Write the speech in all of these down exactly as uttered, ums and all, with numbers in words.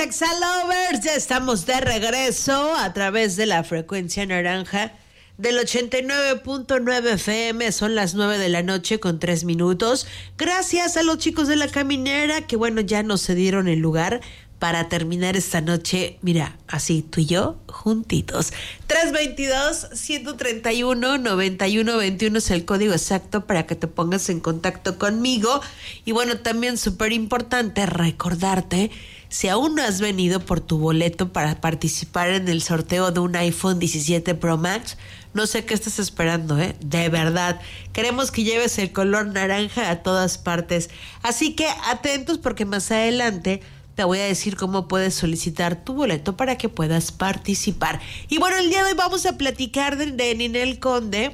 Exa Lovers, ya estamos de regreso a través de la frecuencia naranja del ochenta y nueve punto nueve F M. Son las nueve de la noche con tres minutos. Gracias a los chicos de La Caminera que bueno, ya nos cedieron el lugar para terminar esta noche, mira, así tú y yo juntitos. tres veintidós, ciento treinta y uno, noventa y uno veintiuno es el código exacto para que te pongas en contacto conmigo. Y bueno, también súper importante recordarte, si aún no has venido por tu boleto para participar en el sorteo de un iPhone diecisiete Pro Max, no sé qué estás esperando, ¿eh? De verdad, queremos que lleves el color naranja a todas partes. Así que atentos porque más adelante te voy a decir cómo puedes solicitar tu boleto para que puedas participar. Y bueno, el día de hoy vamos a platicar de, de Ninel Conde,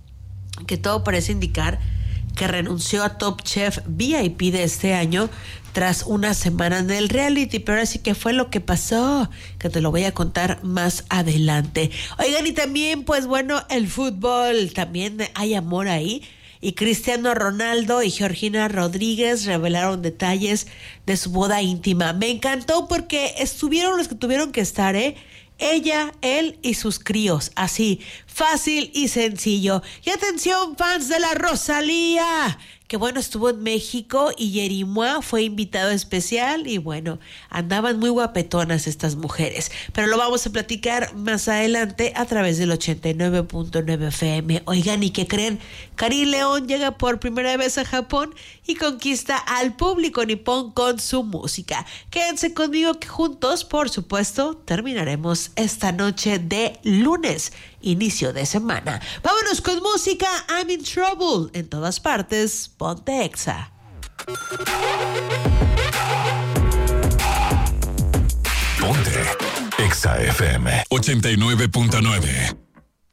que todo parece indicar que renunció a Top Chef V I P de este año tras una semana en el reality, pero así que fue lo que pasó, que te lo voy a contar más adelante. Oigan, y también, pues bueno, el fútbol, también hay amor ahí. Y Cristiano Ronaldo y Georgina Rodríguez revelaron detalles de su boda íntima. Me encantó porque estuvieron los que tuvieron que estar, ¿eh? Ella, él y sus críos. Así, fácil y sencillo. Y atención, fans de la Rosalía, que bueno, estuvo en México y Yerimua fue invitado especial y bueno, andaban muy guapetonas estas mujeres, pero lo vamos a platicar más adelante a través del ochenta y nueve punto nueve F M. Oigan, ¿y qué creen? Karin León llega por primera vez a Japón y conquista al público nipón con su música. Quédense conmigo que juntos, por supuesto, terminaremos esta noche de lunes, inicio de semana. Vámonos con música. I'm in trouble. En todas partes, ponte Exa. Ponte Exa F M ochenta y nueve punto nueve.